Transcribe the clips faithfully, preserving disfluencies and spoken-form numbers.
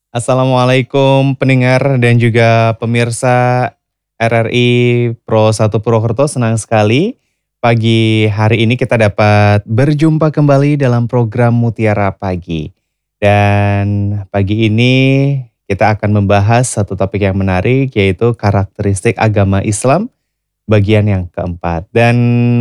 Assalamualaikum pendengar dan juga pemirsa R R I Pro satu Purwokerto, senang sekali pagi hari ini kita dapat berjumpa kembali dalam program Mutiara Pagi. Dan pagi ini kita akan membahas satu topik yang menarik, yaitu karakteristik agama Islam bagian yang keempat. Dan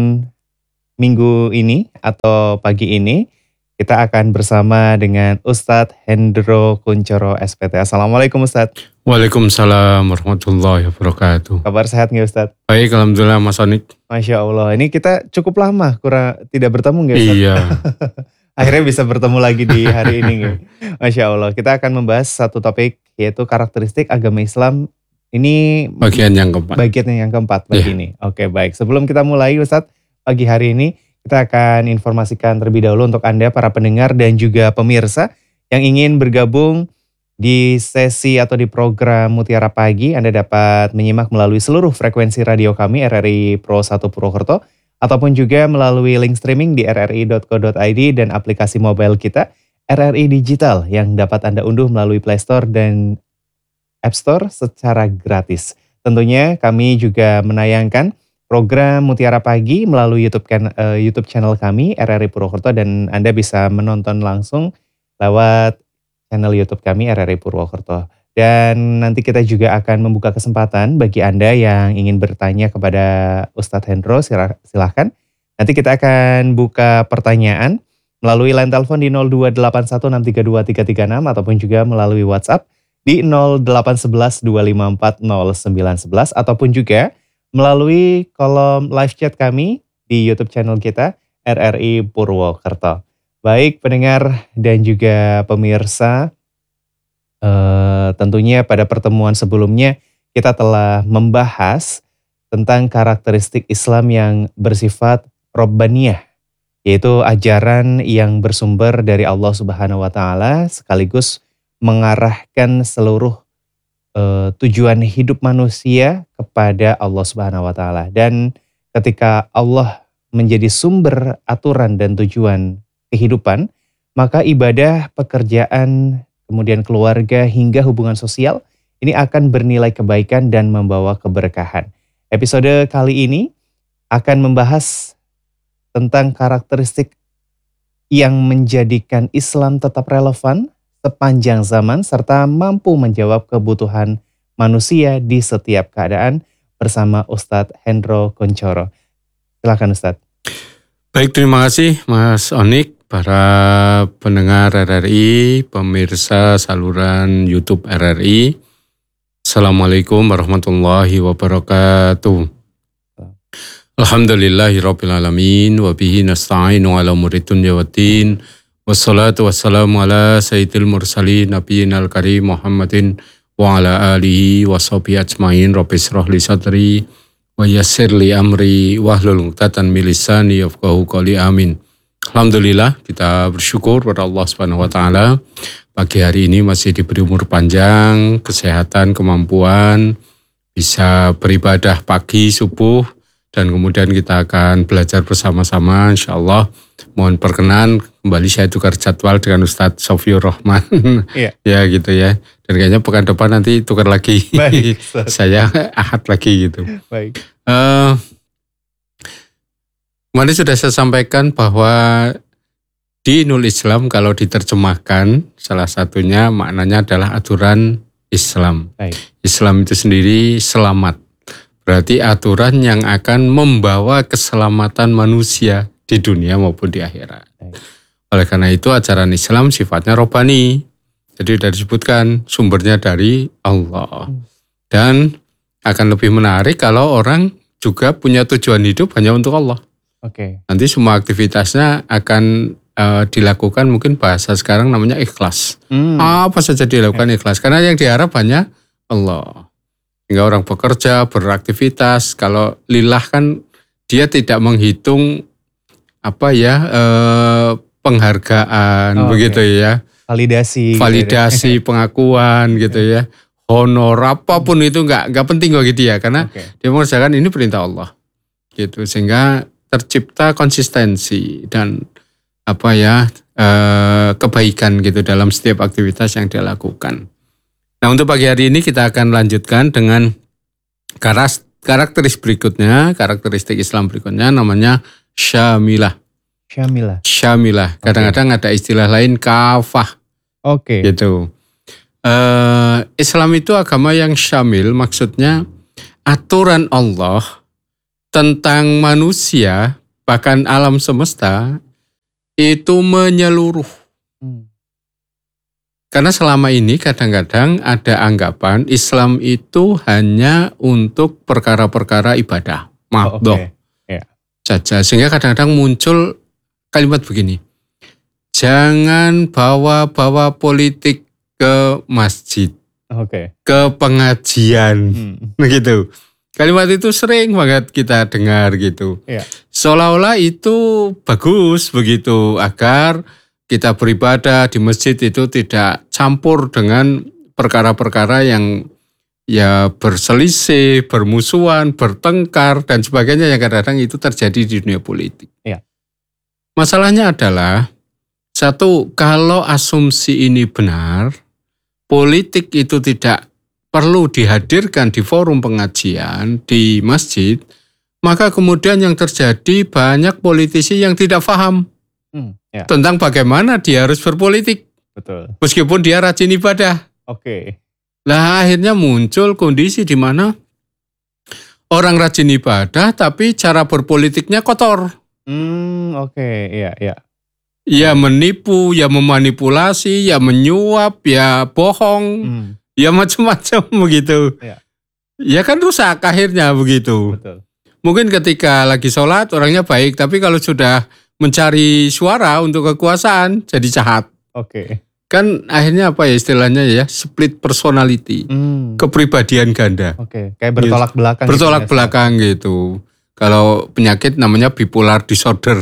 minggu ini atau pagi ini kita akan bersama dengan Ustadz Hendro Kuncoro S P T. Assalamualaikum Ustadz. Waalaikumsalam warahmatullahi wabarakatuh. Kabar sehat nggak Ustadz? Baik, alhamdulillah Mas Onik. Masya Allah, ini kita cukup lama kurang tidak bertemu nggak Ustadz? Iya. Akhirnya bisa bertemu lagi di hari ini nggak? Masya Allah, kita akan membahas satu topik yaitu karakteristik agama Islam. Ini Bagian yang keempat. bagian yang keempat pagi Iya. ini. Oke baik, sebelum kita mulai Ustadz, pagi hari ini kita akan informasikan terlebih dahulu untuk Anda para pendengar dan juga pemirsa yang ingin bergabung di sesi atau di program Mutiara Pagi. Anda dapat menyimak melalui seluruh frekuensi radio kami R R I Pro satu Purwokerto ataupun juga melalui link streaming di r r i dot co dot i d dan aplikasi mobile kita R R I Digital yang dapat Anda unduh melalui Play Store dan App Store secara gratis. Tentunya kami juga menayangkan program Mutiara Pagi melalui YouTube, kan, uh, YouTube channel kami R R I Purwokerto, dan Anda bisa menonton langsung lewat channel YouTube kami R R I Purwokerto. Dan nanti kita juga akan membuka kesempatan bagi Anda yang ingin bertanya kepada Ustadz Hendro, silahkan. Nanti kita akan buka pertanyaan melalui line telepon di nol dua delapan satu enam tiga dua tiga tiga enam ataupun juga melalui WhatsApp di nol delapan satu satu dua lima empat nol sembilan satu satu ataupun juga melalui kolom live chat kami di YouTube channel kita R R I Purwokerto. Baik pendengar dan juga pemirsa, eh, tentunya pada pertemuan sebelumnya kita telah membahas tentang karakteristik Islam yang bersifat Robbaniyah, yaitu ajaran yang bersumber dari Allah Subhanahu wa Ta'ala sekaligus mengarahkan seluruh Uh, tujuan hidup manusia kepada Allah Subhanahu wa Ta'ala. Dan ketika Allah menjadi sumber aturan dan tujuan kehidupan, maka ibadah, pekerjaan, kemudian keluarga hingga hubungan sosial ini akan bernilai kebaikan dan membawa keberkahan. Episode kali ini akan membahas tentang karakteristik yang menjadikan Islam tetap relevan sepanjang zaman serta mampu menjawab kebutuhan manusia di setiap keadaan bersama Ustadz Hendro Kuncoro. Silakan Ustadz. Baik, terima kasih Mas Onik, para pendengar R R I, pemirsa saluran YouTube R R I. Assalamualaikum warahmatullahi wabarakatuh. Alhamdulillahirabbil alamin wa bihi nasta'inu ala umuri dunya waddin. Wassalatu wassalamu ala sayyidil mursalin nabiyinal karim Muhammadin wa ala alihi wa sahbihi ajmain. Rabbi shrah li sadri wa yassir li amri wahlul 'uqdatam min lisani yafqahu qawli. Amin. Alhamdulillah, kita bersyukur pada Allah Subhanahu wa taala pagi hari ini masih diberi umur panjang, kesehatan, kemampuan bisa beribadah pagi subuh, dan kemudian kita akan belajar bersama-sama insyaallah. Mohon perkenan kembali saya tukar jadwal dengan Ustadz Sofiur Rahman. Iya. Ya gitu ya. Dan kayaknya pekan depan nanti tukar lagi. Baik, saya ahad lagi gitu. Baik. Uh, kemarin sudah saya sampaikan bahwa di Nul Islam kalau diterjemahkan salah satunya maknanya adalah aturan Islam. Baik. Islam itu sendiri selamat. Berarti aturan yang akan membawa keselamatan manusia di dunia maupun di akhirat. Oleh karena itu ajaran Islam sifatnya robbani. Jadi sudah disebutkan sumbernya dari Allah. Dan akan lebih menarik kalau orang juga punya tujuan hidup hanya untuk Allah. Oke. Nanti semua aktivitasnya akan uh, dilakukan, mungkin bahasa sekarang namanya ikhlas. Hmm. Apa saja dilakukan ikhlas. Karena yang diharap hanya Allah. Sehingga orang bekerja, beraktivitas, kalau lillah kan dia tidak menghitung apa ya eh, penghargaan, oh, begitu okay. ya, validasi validasi gitu pengakuan gitu ya, honor apapun itu nggak nggak penting bagi dia karena okay. dia mengerjakan ini perintah Allah gitu, sehingga tercipta konsistensi dan apa ya eh, kebaikan gitu dalam setiap aktivitas yang dia lakukan. Nah, untuk pagi hari ini kita akan lanjutkan dengan karakteristik berikutnya, karakteristik Islam berikutnya namanya syamilah. Syamilah. Syamilah. Kadang-kadang okay. ada istilah lain kafah. Oke. Okay. Gitu. Uh, Islam itu agama yang syamil, maksudnya aturan Allah tentang manusia, bahkan alam semesta, itu menyeluruh. Hmm. Karena selama ini kadang-kadang ada anggapan Islam itu hanya untuk perkara-perkara ibadah, mahdoh oh, okay. yeah. saja. Sehingga kadang-kadang muncul kalimat begini, jangan bawa-bawa politik ke masjid, okay. ke pengajian, hmm. begitu. Kalimat itu sering banget kita dengar gitu. Yeah. Seolah-olah itu bagus begitu agar kita beribadah di masjid itu tidak campur dengan perkara-perkara yang ya berselisih, bermusuhan, bertengkar dan sebagainya yang kadang-kadang itu terjadi di dunia politik. Yeah. Masalahnya adalah satu, kalau asumsi ini benar, politik itu tidak perlu dihadirkan di forum pengajian, di masjid, maka kemudian yang terjadi banyak politisi yang tidak paham hmm, ya. tentang bagaimana dia harus berpolitik. Betul. Meskipun dia rajin ibadah. Oke. Okay. Nah akhirnya muncul kondisi di mana orang rajin ibadah tapi cara berpolitiknya kotor. Hmm, oke, okay. iya, iya. Ya menipu, ya memanipulasi, ya menyuap, ya bohong. Hmm. Ya macam-macam begitu. Ya. ya kan rusak akhirnya begitu. Betul. Mungkin ketika lagi sholat orangnya baik, tapi kalau sudah mencari suara untuk kekuasaan jadi jahat. Oke. Okay. Kan akhirnya apa ya istilahnya ya, split personality, hmm. kepribadian ganda. Oke, okay. Kayak bertolak gitu. belakang. Bertolak gitu, belakang ya. gitu. Kalau penyakit namanya bipolar disorder.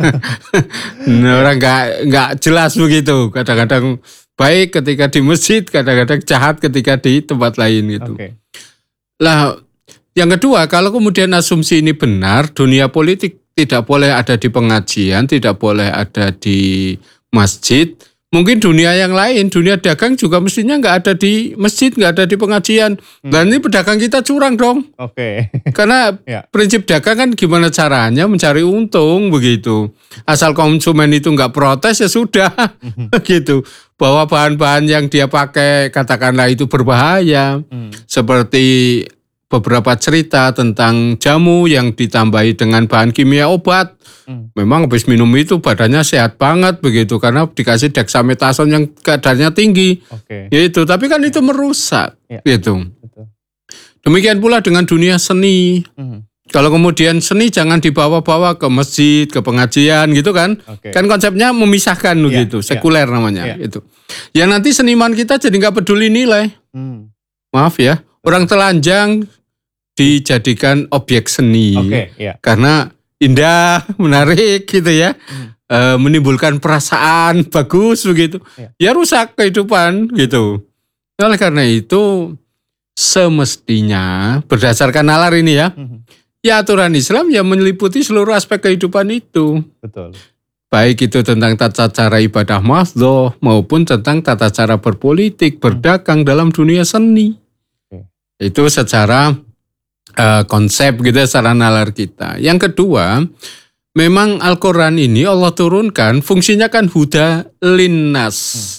nah, orang nggak nggak jelas begitu. Kadang-kadang baik ketika di masjid, kadang-kadang jahat ketika di tempat lain gitu. Okay. Lah, yang kedua, kalau kemudian asumsi ini benar, dunia politik tidak boleh ada di pengajian, tidak boleh ada di masjid. Mungkin dunia yang lain, dunia dagang juga mestinya nggak ada di masjid, nggak ada di pengajian. Hmm. Dan ini pedagang kita curang dong. Oke. Okay. Karena ya. prinsip dagang kan gimana caranya mencari untung begitu. Asal konsumen itu nggak protes ya sudah, gitu. Bahwa bahan-bahan yang dia pakai katakanlah itu berbahaya, hmm. seperti beberapa cerita tentang jamu yang ditambahi dengan bahan kimia obat. Hmm. Memang habis minum itu badannya sehat banget begitu karena dikasih dexamethasone yang kadarnya tinggi. Okay. Gitu, tapi kan ya. itu merusak ya. gitu. Betul. Demikian pula dengan dunia seni. Hmm. Kalau kemudian seni jangan dibawa-bawa ke masjid, ke pengajian gitu kan. Okay. Kan konsepnya memisahkan ya. begitu, sekuler ya. namanya ya. gitu. Ya nanti seniman kita jadi nggak peduli nilai. Hmm. Maaf ya, orang telanjang dijadikan objek seni okay, yeah. karena indah, menarik gitu ya, hmm. e, menimbulkan perasaan bagus begitu, yeah. ya rusak kehidupan gitu. Oleh karena itu semestinya berdasarkan nalar ini ya, hmm. ya aturan Islam ya meliputi seluruh aspek kehidupan itu. Betul. Baik itu tentang tata cara ibadah mahdoh maupun tentang tata cara berpolitik, berdagang hmm. dalam dunia seni. Okay. Itu secara Uh, konsep gitu secara nalar kita. Yang kedua, memang Al-Quran ini Allah turunkan fungsinya kan huda linnas, hmm.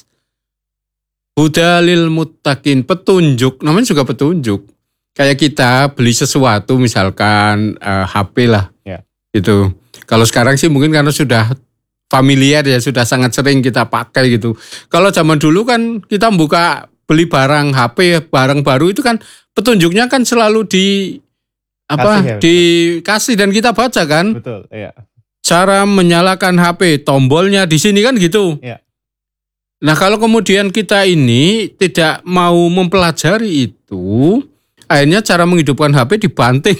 huda lil muttaqin, petunjuk. Namanya juga petunjuk. Kayak kita beli sesuatu misalkan uh, H P lah, yeah. gitu. Kalau sekarang sih mungkin karena sudah familiar ya, sudah sangat sering kita pakai gitu. Kalau zaman dulu kan kita buka beli barang H P, barang baru itu kan petunjuknya kan selalu di apa? Kasih ya, dikasih dan kita baca kan? Betul, iya. Cara menyalakan H P, tombolnya di sini kan gitu. Iya. Nah, kalau kemudian kita ini tidak mau mempelajari itu, akhirnya cara menghidupkan H P dibanting.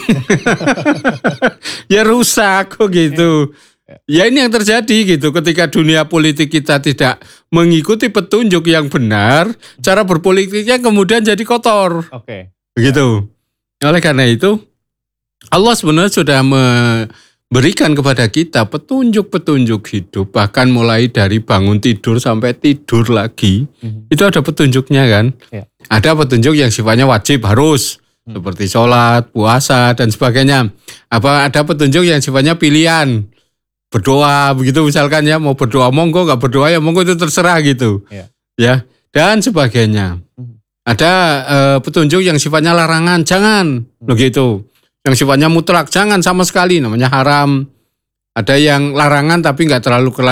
Ya rusak kok gitu. Ya ini yang terjadi gitu ketika dunia politik kita tidak mengikuti petunjuk yang benar, cara berpolitiknya kemudian jadi kotor. Oke. Okay. Begitu. Oleh karena itu Allah sebenarnya sudah me, berikan kepada kita petunjuk-petunjuk hidup, bahkan mulai dari bangun tidur sampai tidur lagi, mm-hmm. itu ada petunjuknya kan. Yeah. Ada petunjuk yang sifatnya wajib, harus, mm-hmm. seperti sholat, puasa, dan sebagainya. Apa ada petunjuk yang sifatnya pilihan, berdoa, begitu misalkan ya, mau berdoa monggo, gak berdoa ya monggo, itu terserah gitu. Yeah. Ya, dan sebagainya. Mm-hmm. Ada uh, petunjuk yang sifatnya larangan, jangan, mm-hmm. begitu. Yang sifatnya mutlak, jangan sama sekali, namanya haram. Ada yang larangan tapi nggak terlalu